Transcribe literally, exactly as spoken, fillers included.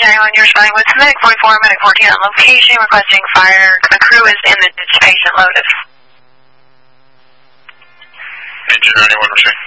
anyone you're responding with Medic forty-four, Medic fourteen on location, requesting fire. The crew is in the ditch, patient loaded. Engineer anyone, we're saying.